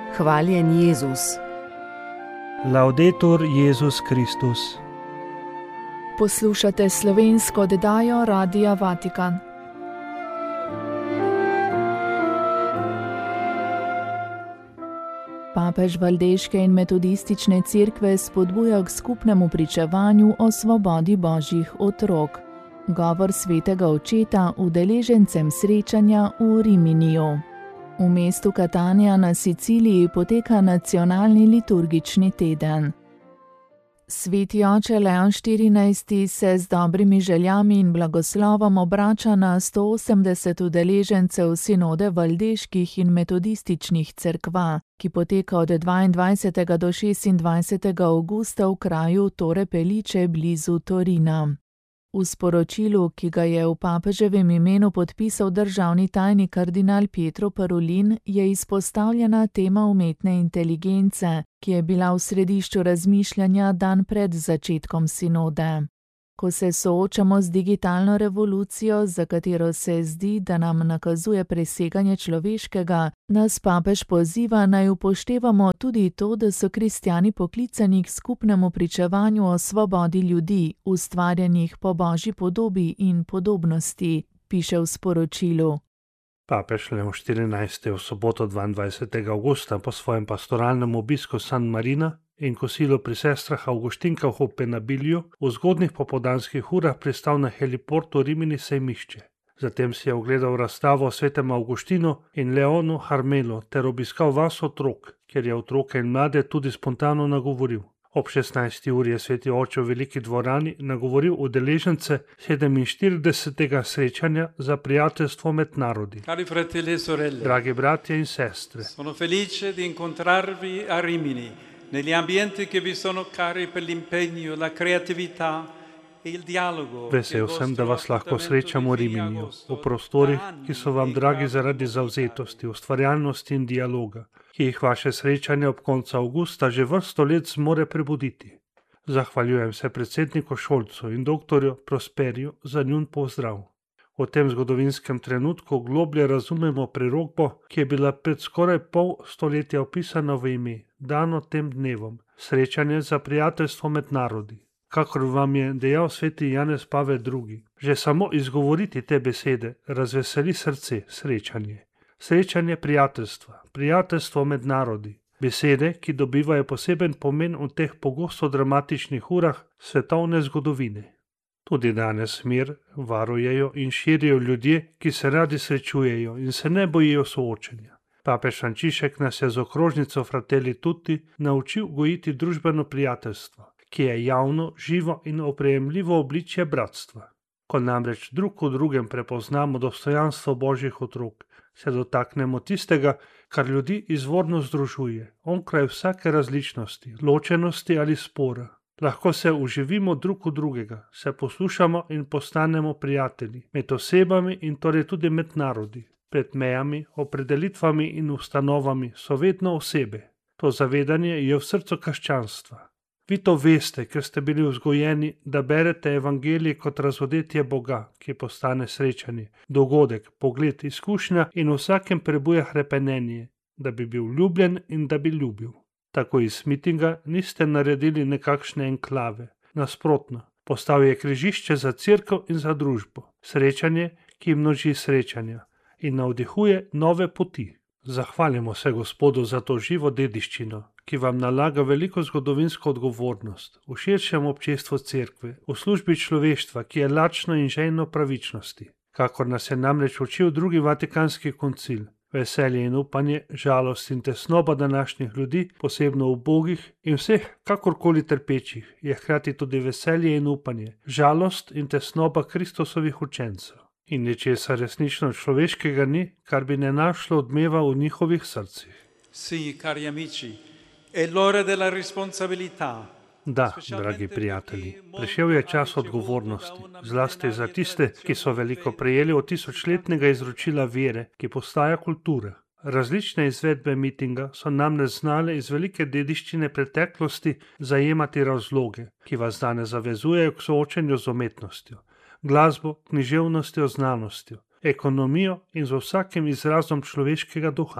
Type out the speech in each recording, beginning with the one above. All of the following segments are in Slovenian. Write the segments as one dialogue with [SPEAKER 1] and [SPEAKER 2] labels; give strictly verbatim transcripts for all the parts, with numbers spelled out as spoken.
[SPEAKER 1] Hvaljen Jezus.
[SPEAKER 2] Laudetur Jezus Kristus.
[SPEAKER 3] Poslušate slovensko oddajo Radia Vatikan. Papež Valdeške in metodistične cerkve spodbuja k skupnemu pričevanju o svobodi božjih otrok. Govor svetega očeta udeležencem srečanja v Riminiju. V mestu Catania na Siciliji poteka nacionalni liturgični teden. Sveti oče Leon štirinajsti se z dobrimi željami in blagoslovom obrača na sto osemdeset udeležencev sinode valdeških in metodističnih cerkva, ki poteka od dvaindvajsetega do šestindvajsetega avgusta v kraju Torre Pellice blizu Torina. V sporočilu, ki ga je v papeževem imenu podpisal državni tajnik kardinal Pietro Parolin, je izpostavljena tema umetne inteligence, ki je bila v središču razmišljanja dan pred začetkom sinode. Ko se soočamo z digitalno revolucijo, za katero se zdi, da nam nakazuje preseganje človeškega, nas papež poziva naj upoštevamo tudi to, da so kristjani poklicani k skupnemu pričevanju o svobodi ljudi, ustvarjenih po božji podobi in podobnosti, piše v sporočilu.
[SPEAKER 2] Papež Leon štirinajsti je v soboto dvaindvajsetega avgusta po svojem pastoralnem obisku San Marina in kosilu pri sestrah Avguštinkah v Penabiliju v zgodnih popoldanskih urah pristal na heliportu Rimini sejmišče. Zatem si je ogledal razstavo o svetem Avguštinu in Leonu Harmelu ter obiskal vas otrok, kjer je otroke in mlade tudi spontano nagovoril. Ob šestnajsti uri je sveti oče v veliki dvorani nagovoril udeležence sedeminštiridesetega srečanja za prijateljstvo med narodi.
[SPEAKER 4] Cari fratelli e sorelle,
[SPEAKER 2] Dragi bratje in sestre,
[SPEAKER 4] sono felice di incontrarvi a Rimini, negli ambienti che vi sono cari per l'impegno, la creatività e il dialogo.
[SPEAKER 2] Vesel sem, da vas lahko srečamo v Riminiju, v prostorih, ki so vam dragi zaradi zavzetosti, ustvarjalnosti in dialoga, ki jih vaše srečanje ob koncu avgusta že vrsto let zmore prebuditi. Zahvaljujem se predsedniku Šolcu in doktorju Prosperiju za njun pozdrav. V tem zgodovinskem trenutku globlje razumemo prerokbo, ki je bila pred skoraj pol stoletja opisana v ime, dano tem dnevom, srečanje za prijateljstvo med narodi. Kakor vam je dejal sveti Janez Pavel drugi, že samo izgovoriti te besede razveseli srce, srečanje. Srečanje prijateljstva, prijateljstvo med narodi. Besede, ki dobivajo poseben pomen v teh pogosto dramatičnih urah svetovne zgodovine. Tudi danes mir varujejo in širijo ljudje, ki se radi srečujejo in se ne bojijo soočenja. Papež Frančišek nas je z okrožnico Fratelli Tutti naučil gojiti družbeno prijateljstvo, ki je javno, živo in oprijemljivo obličje bratstva. Ko namreč drug v drugem prepoznamo dostojanstvo božjih otrok, se dotaknemo tistega, kar ljudi izvorno združuje, onkraj vsake različnosti, ločenosti ali spora. Lahko se uživimo drug v drugega, se poslušamo in postanemo prijatelji, med osebami in torej tudi med narodi. Pred mejami, opredelitvami in ustanovami so vedno osebe. To zavedanje je v srcu krščanstva. Vi to veste, ker ste bili vzgojeni, da berete evangelije kot razodetje Boga, ki postane srečanje, dogodek, pogled, izkušnja in v vsakem prebuja hrepenenje, da bi bil ljubljen in da bi ljubil. Tako iz mitinga niste naredili nekakšne enklave. Nasprotno, postal je križišče za cerkev in za družbo. Srečanje, ki množi srečanja in navdihuje nove poti. Zahvaljamo se Gospodu za to živo dediščino, ki vam nalaga veliko zgodovinsko odgovornost v širšem občestvu cerkve, v službi človeštva, ki je lačno in žejno pravičnosti. Kakor nas je namreč učil drugi vatikanski koncil, veselje in upanje, žalost in tesnoba današnjih ljudi, posebno ubogih in vseh kakorkoli trpečih, je hkrati tudi veselje in upanje, žalost in tesnoba Kristusovih učencev. In nečesa resnično človeškega ni, kar bi ne našlo odmeva v njihovih srcih.
[SPEAKER 4] Sì, cari amici, è l'ora della responsabilità.
[SPEAKER 2] Da, dragi prijatelji, prišel je čas odgovornosti, zlasti za tiste, ki so veliko prejeli od tisočletnega izročila vere, ki postaja kultura. Različne izvedbe mitinga so namreč znale iz velike dediščine preteklosti zajemati razloge, ki vas danes zavezujejo k soočenju z umetnostjo, glasbo, književnostjo, znanostjo, ekonomijo in z vsakim izrazom človeškega duha.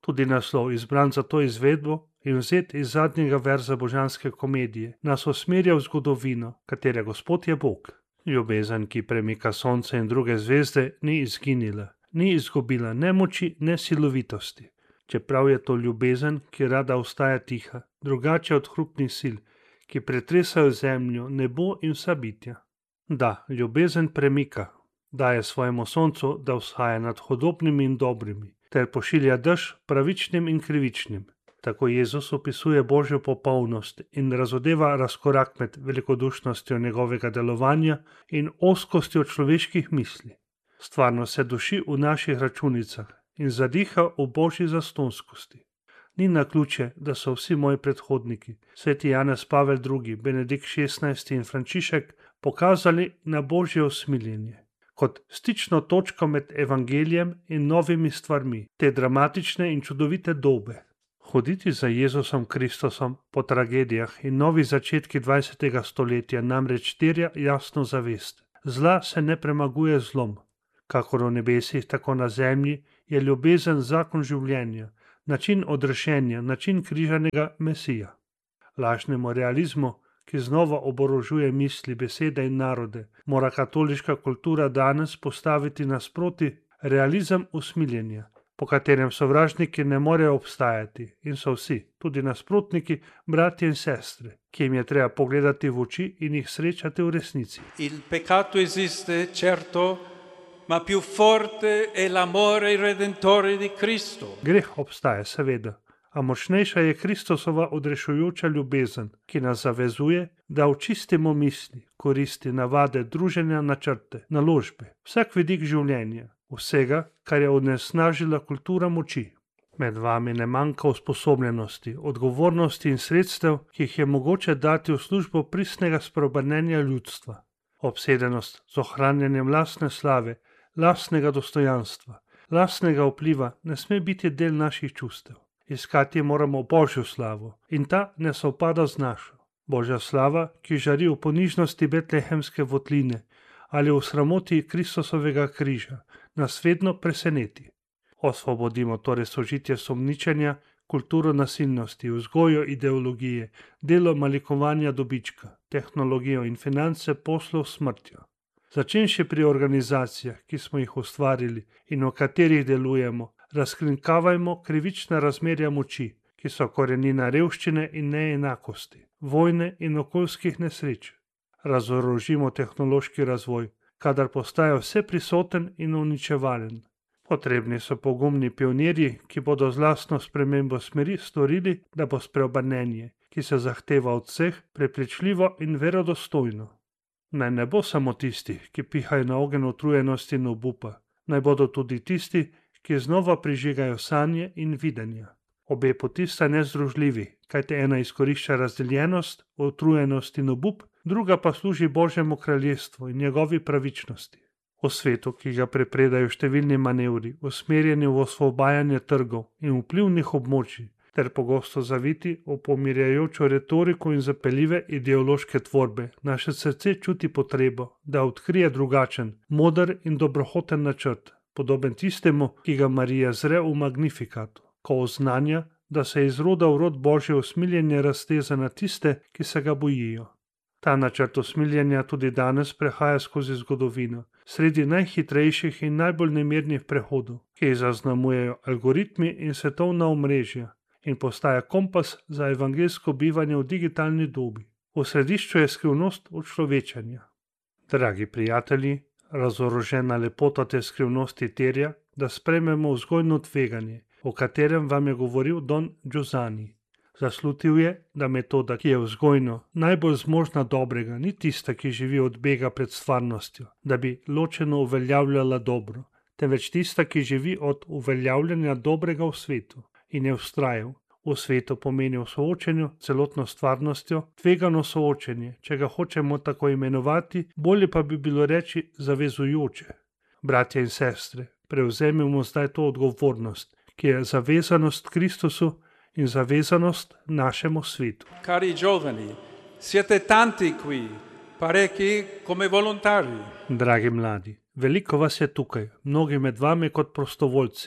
[SPEAKER 2] Tudi naslov, izbran za to izvedbo in vzet iz zadnjega verza božanske komedije, nas usmerja v zgodovino, katere Gospod je Bog. Ljubezen, ki premika sonce in druge zvezde, ni izginila, ni izgubila ne moči, ne silovitosti. Čeprav je to ljubezen, ki rada ostaja tiha, drugače od hrupnih sil, ki pretresajo zemljo, nebo in vsa bitja. Da, ljubezen premika, daje svojemu soncu, da vzhaja nad hudobnimi in dobrimi, ter pošilja dež pravičnim in krivičnim. Tako Jezus opisuje Božjo popolnost in razodeva razkorak med velikodušnostjo njegovega delovanja in ozkostjo človeških misli. Stvarno se duši v naših računicah in zadiha v Božji zastonskosti. Ni naključje, da so vsi moji predhodniki, sveti Janez Pavel drugi, Benedikt šestnajsti in Frančišek, pokazali na Božje usmiljenje kot stično točko med evangelijem in novimi stvarmi te dramatične in čudovite dobe. Hoditi za Jezusom Kristusom po tragedijah in novi začetki dvajsetega stoletja namreč terja jasno zavest. Zla se ne premaguje zlom. Kakor v nebesih, tako na zemlji je ljubezen zakon življenja, način odrešenja, način križanega Mesija. Lažnemu realizmu, ki znova oborožuje misli, besede in narode, mora katoliška kultura danes postaviti nasproti realizem usmiljenja, po katerem sovražniki ne morejo obstajati in so vsi, tudi nasprotniki, bratje in sestre, ki jim je treba pogledati v oči in jih srečati v resnici.
[SPEAKER 4] Il peccato esiste, certo, ma più forte è l'amore redentore di Cristo.
[SPEAKER 2] Greh obstaja, seveda, a močnejša je Kristusova odrešujoča ljubezen, ki nas zavezuje, da očistimo misli, koristi, navade, druženja, načrte, naložbe, vsak vidik življenja, vsega, kar je onesnažila kultura moči. Med vami ne manjka usposobljenosti, odgovornosti in sredstev, ki jih je mogoče dati v službo pristnega spreobrnenja ljudstva. Obsedenost z ohranjanjem lastne slave, lastnega dostojanstva, lastnega vpliva ne sme biti del naših čustev. Iskati moramo Božjo slavo in ta ne sovpada z našo. Božja slava, ki žari v ponižnosti betlehemske votline ali v sramoti Kristusovega križa, nas vedno preseneti. Osvobodimo torej sožitje sumničenja, kulturo nasilnosti, vzgojo ideologije, delo malikovanja dobička, tehnologijo in finance poslov s smrtjo. Začenši pri organizacijah, ki smo jih ustvarili in v katerih delujemo, razkrinkavajmo krivična razmerja moči, ki so korenina revščine in neenakosti, vojne in okoljskih nesreč. Razorožimo tehnološki razvoj, kadar postaja vse prisoten in uničevalen. Potrebni so pogumni pionirji, ki bodo z lastno spremembo smeri storili, da bo spreobrnenje, ki se zahteva od vseh, prepričljivo in verodostojno. Naj ne bo samo tisti, ki pihajo na ogenj utrujenosti in obupa, naj bodo tudi tisti, ki znova prižigajo sanje in videnja. Obe poti sta nezdružljivi, kajte ena izkorišča razdeljenost, utrujenost in obup, druga pa služi Božjemu kraljestvu in njegovi pravičnosti. V svetu, ki ga prepredajo številni manevri, usmerjeni v osvobajanje trgov in vplivnih območij, ter pogosto zaviti v pomirjajočo retoriko in zapeljive ideološke tvorbe, naše srce čuti potrebo, da odkrije drugačen, moder in dobrohoten načrt, podoben tistemu, ki ga Marija zre v Magnifikatu, ko oznanja, da se iz roda v rod Božje usmiljenje razteza na tiste, ki se ga bojijo. Ta načrt usmiljenja tudi danes prehaja skozi zgodovino, sredi najhitrejših in najbolj nemirnih prehodov, ki jih zaznamujejo algoritmi in svetovna omrežja, in postaja kompas za evangeljsko bivanje v digitalni dobi. V središču je skrivnost učlovečenja. Dragi prijatelji, razorožena lepota te skrivnosti terja, da sprejmemo vzgojno tveganje, o katerem vam je govoril Don Giussani. Zaslutil je, da metoda, ki je vzgojno najbolj zmožna dobrega, ni tista, ki živi od bega pred stvarnostjo, da bi ločeno uveljavljala dobro, temveč tista, ki živi od uveljavljanja dobrega v svetu in je vztrajal. V svetu pomeni v soočenju celotno stvarnostjo, tvegano soočenje, če ga hočemo tako imenovati, bolje pa bi bilo reči zavezujoče. Bratje in sestre, prevzemimo zdaj to odgovornost, ki je zavezanost Kristusu in zavezanost našemu svetu.
[SPEAKER 4] Cari giovani, siete tanti qui, parecchi come volontari.
[SPEAKER 2] Dragi mladi, veliko vas je tukaj, mnogi med vami kot prostovoljci.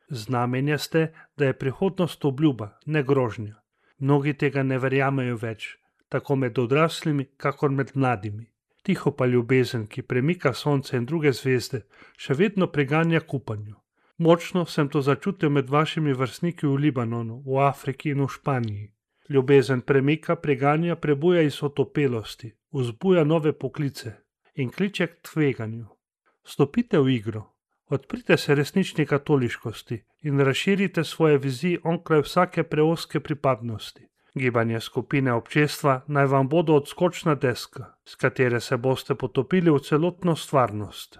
[SPEAKER 2] Znamenje ste, da je prihodnost obljuba, ne grožnja. Mnogi tega ne verjamejo več, tako med odraslimi, kakor med mladimi. Tiho pa ljubezen, ki premika sonce in druge zvezde, še vedno preganja k upanju. Močno sem to začutil med vašimi vrstniki v Libanonu, v Afriki in v Španiji. Ljubezen premika, preganja, prebuja iz otopelosti, vzbuja nove poklice in kliče k tveganju. Stopite v igro, odprite se resnični katoliškosti in razširite svoje vizije onkraj vsake preozke pripadnosti. Gibanje skupine občestva naj vam bodo odskočna deska, s katere se boste potopili v celotno stvarnost.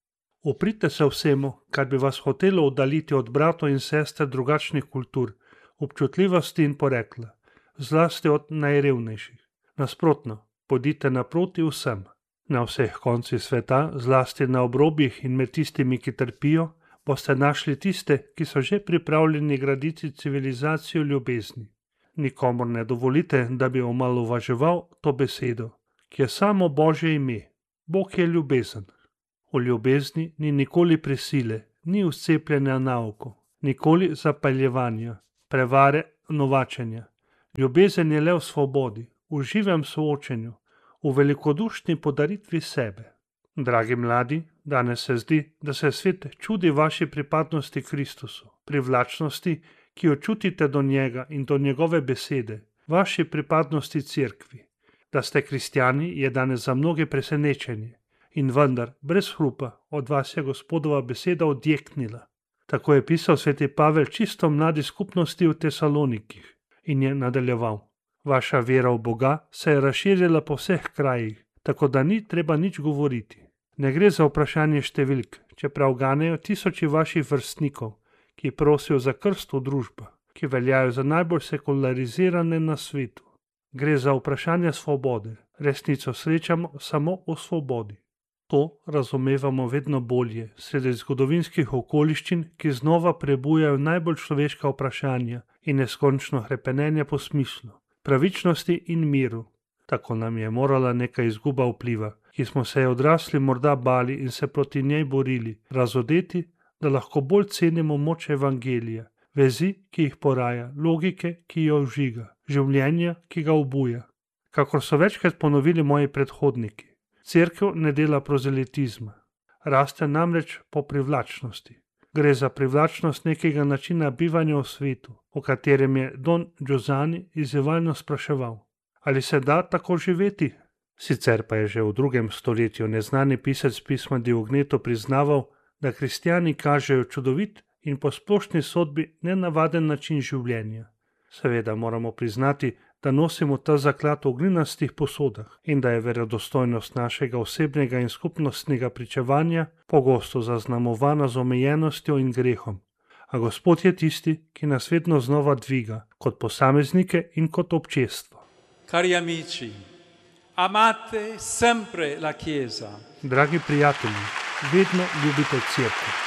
[SPEAKER 2] Uprite se vsemu, kar bi vas hotelo oddaliti od bratov in sester drugačnih kultur, občutljivosti in porekla, zlasti od najrevnejših. Nasprotno, pojdite naproti vsem. Na vseh koncih sveta, zlasti na obrobjih in med tistimi, ki trpijo, boste našli tiste, ki so že pripravljeni graditi civilizacijo ljubezni. Nikomor ne dovolite, da bi omalovaževal to besedo, ki je samo Božje ime. Bog je ljubezen. V ljubezni ni nikoli prisile, ni vcepljenja na oko, nikoli zapeljevanja, prevare, novačenja. Ljubezen je le v svobodi, v živem soočenju, v velikodušni podaritvi sebe. Dragi mladi, danes se zdi, da se svet čudi vaši pripadnosti Kristusu, privlačnosti, ki jo čutite do njega in do njegove besede, vaši pripadnosti cerkvi. Da ste kristjani, je danes za mnoge presenečenje. In vendar, brez hrupa, od vas je Gospodova beseda odjeknila. Tako je pisal sveti Pavel čisto mladi skupnosti v Tesalonikih in je nadaljeval. Vaša vera v Boga se je razširila po vseh krajih, tako da ni treba nič govoriti. Ne gre za vprašanje številk, čeprav ganejo tisoči vaših vrstnikov, ki prosijo za krst v družbah, ki veljajo za najbolj sekularizirane na svetu. Gre za vprašanje svobode. Resnico srečamo samo v svobodi. To razumevamo vedno bolje, sredi zgodovinskih okoliščin, ki znova prebujajo najbolj človeška vprašanja in neskončno hrepenenje po smislu, pravičnosti in miru. Tako nam je morala neka izguba vpliva, ki smo se je odrasli morda bali in se proti njej borili, razodeti, da lahko bolj cenimo moč evangelija, vezi, ki jih poraja, logike, ki jo vžiga, življenja, ki ga obuja. Kakor so večkrat ponovili moji predhodniki, Cerkev ne dela prozelitizma, raste namreč po privlačnosti. Gre za privlačnost nekega načina bivanja v svetu, o katerem je Don Giussani izzivalno spraševal. Ali se da tako živeti? Sicer pa je že v drugem stoletju neznani pisec pisma Diogneto priznaval, da kristjani kažejo čudovit in po splošni sodbi nenavaden način življenja. Seveda moramo priznati, da nosimo ta zaklad v glinastih posodah in da je verodostojnost našega osebnega in skupnostnega pričevanja pogosto zaznamovana z omejenostjo in grehom. A Gospod je tisti, ki nas vedno znova dviga, kot posameznike in kot občestvo.
[SPEAKER 4] Cari amici, amate sempre la Chiesa.
[SPEAKER 2] Dragi prijatelji, vedno ljubite cerkev.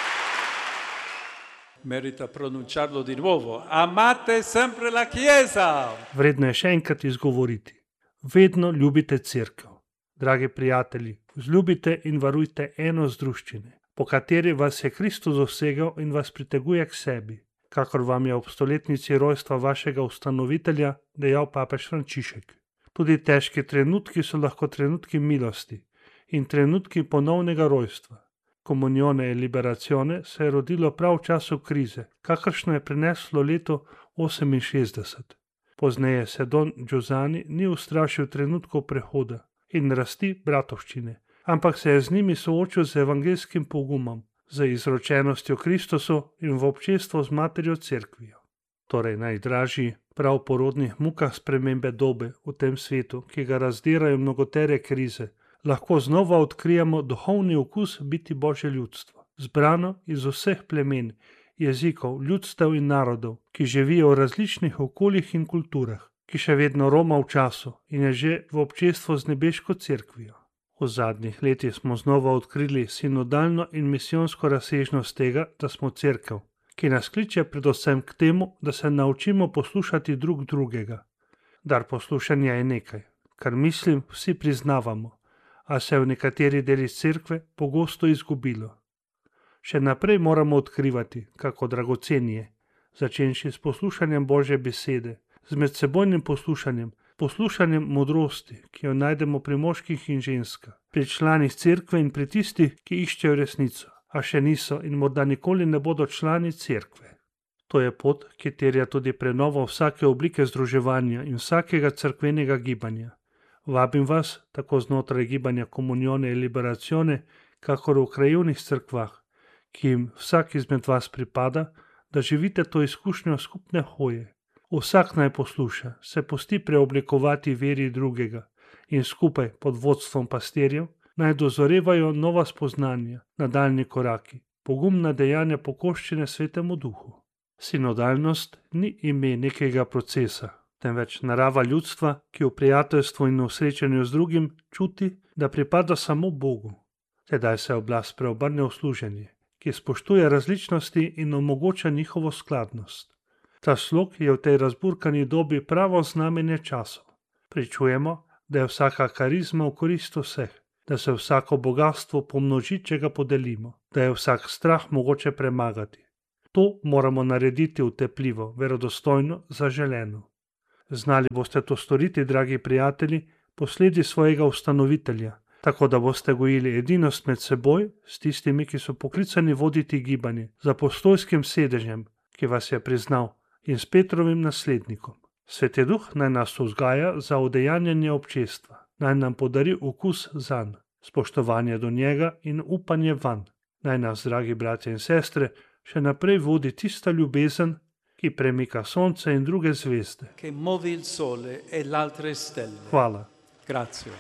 [SPEAKER 4] Merita pronunciarlo di nuovo. Amate sempre la Chiesa.
[SPEAKER 2] Vredno je še enkrat izgovoriti. Vedno ljubite cerkev. Dragi prijatelji, vzljubite in varujte eno zdruščine, po kateri vas je Kristus dosegel in vas priteguje k sebi, kakor vam je ob stoletnici rojstva vašega ustanovitelja dejal papež Frančišek. Tudi težki trenutki so lahko trenutki milosti in trenutki ponovnega rojstva. Komunione e liberazione se je rodilo prav v času krize, kakršno je prineslo leto oseminšestdeset. Pozneje se Don Giussani ni ustrašil trenutkov prehoda in rasti bratovščine, ampak se je z njimi soočil z evangelskim pogumom, z izročenostjo Kristusu in v občestvu z materjo cerkvijo. Torej najdražji, prav v porodnih mukah spremembe dobe v tem svetu, ki ga razdirajo mnogotere krize, lahko znova odkrijemo duhovni okus biti Božje ljudstvo, zbrano iz vseh plemen, jezikov, ljudstev in narodov, ki živijo v različnih okoljih in kulturah, ki še vedno roma v času in je že v občestvu z nebeško cerkvijo. V zadnjih letih smo znova odkrili sinodalno in misijonsko razsežnost tega, da smo cerkev, ki nas kliče predvsem k temu, da se naučimo poslušati drug drugega. Dar poslušanja je nekaj, kar mislim vsi priznavamo, a se je v nekateri deli cerkve pogosto izgubilo. Še naprej moramo odkrivati, kako dragocen je, začenši s poslušanjem Božje besede, z medsebojnim poslušanjem, poslušanjem modrosti, ki jo najdemo pri moških in ženskah, pri članih cerkve in pri tistih, ki iščejo resnico, a še niso in morda nikoli ne bodo člani cerkve. To je pot, ki terja tudi prenovo vsake oblike združevanja in vsakega cerkvenega gibanja. Vabim vas, tako znotraj gibanja Komunione in Liberacione, kakor v krajevnih cerkvah, ki jim vsak izmed vas pripada, da živite to izkušnjo skupne hoje. Vsak naj posluša, se pusti preoblikovati veri drugega in skupaj pod vodstvom pastirjev naj dozorevajo nova spoznanja, nadaljnji koraki, pogumna dejanja pokoščene Svetemu Duhu. Sinodalnost ni ime nekega procesa, temveč narava ljudstva, ki v prijateljstvu in v srečanju z drugim čuti, da pripada samo Bogu. Tedaj se oblast preobrne v služenje, ki spoštuje različnosti in omogoča njihovo skladnost. Ta slog je v tej razburkani dobi pravo znamenje časov. Pričujemo, da je vsaka karizma v korist vseh, da se vsako bogatstvo pomnoži, če ga podelimo, da je vsak strah mogoče premagati. To moramo narediti utepljivo, verodostojno, zaželeno. Znali boste to storiti, dragi prijatelji, po sledi svojega ustanovitelja, tako da boste gojili edinost med seboj s tistimi, ki so poklicani voditi gibanje, z apostolskim sedežem, ki vas je priznal, in s Petrovim naslednikom. Sveti Duh naj nas vzgaja za udejanjanje občestva, naj nam podari okus zanj, spoštovanje do njega in upanje vanj. Naj nas, dragi bratje in sestre, še naprej vodi tista ljubezen, ki premika sonce in druge zvezde. Hvala.
[SPEAKER 4] Grazie.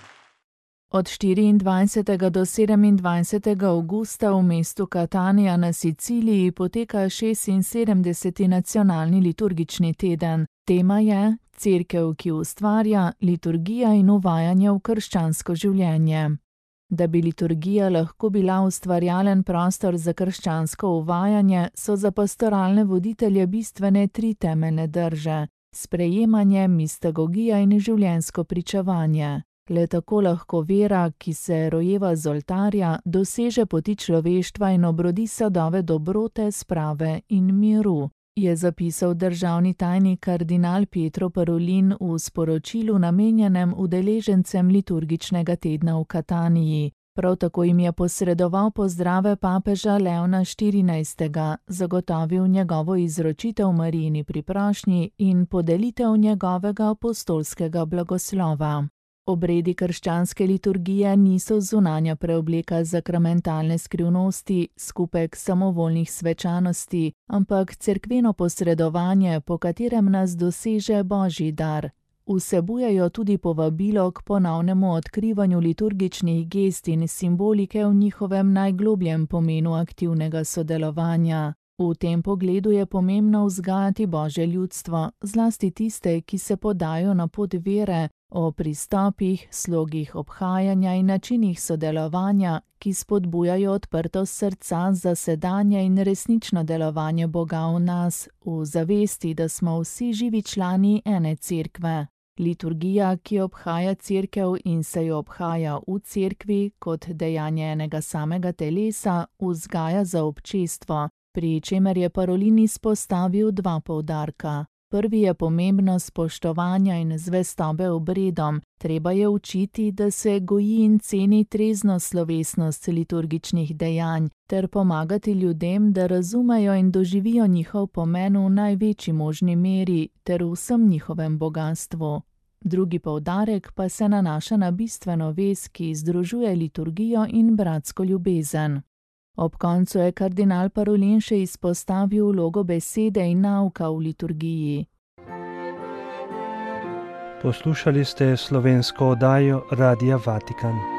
[SPEAKER 3] Od štiriindvajsetega do sedemindvajsetega avgusta v mestu Catania na Siciliji poteka šestinsedemdeseti nacionalni liturgični teden. Tema je Cerkev, ki ustvarja, liturgija in uvajanje v krščansko življenje. Da bi liturgija lahko bila ustvarjalen prostor za krščansko uvajanje, so za pastoralne voditelje bistvene tri temeljne drže: sprejemanje, mistagogija in življenjsko pričevanje. Le tako lahko vera, ki se rojeva z oltarja, doseže poti človeštva in obrodi sadove dobrote, sprave in miru, je zapisal državni tajnik kardinal Pietro Parolin v sporočilu namenjenem udeležencem liturgičnega tedna v Kataniji. Prav tako jim je posredoval pozdrave papeža Leona štirinajstega, zagotovil njegovo izročitev Marijini pri prošnji in podelitev njegovega apostolskega blagoslova. Obredi krščanske liturgije niso zunanja preobleka sakramentalne skrivnosti, skupek samovoljnih svečanosti, ampak cerkveno posredovanje, po katerem nas doseže Božji dar. Vsebujejo tudi povabilo k ponovnemu odkrivanju liturgičnih gest in simbolike v njihovem najglobljem pomenu aktivnega sodelovanja. V tem pogledu je pomembno vzgajati Božje ljudstvo, zlasti tiste, ki se podajo na pot vere, o pristopih, slogih obhajanja in načinih sodelovanja, ki spodbujajo odprtost srca za sedanje in resnično delovanje Boga v nas, v zavesti, da smo vsi živi člani ene cerkve. Liturgija, ki obhaja cerkev in se jo obhaja v cerkvi kot dejanje enega samega telesa, vzgaja za občestvo, pri čemer je Parolin izpostavil dva poudarka. Prvi je pomembnost spoštovanja in zvestobe obredom. Treba je učiti, da se goji in ceni trezno slovesnost liturgičnih dejanj, ter pomagati ljudem, da razumejo in doživijo njihov pomen v največji možni meri ter v vsem njihovem bogastvu. Drugi poudarek pa se nanaša na bistveno vez, ki združuje liturgijo in bratsko ljubezen. Ob koncu je kardinal Parolin še izpostavil vlogo besede in nauka v liturgiji.
[SPEAKER 2] Poslušali ste slovensko oddajo Radia Vatikan.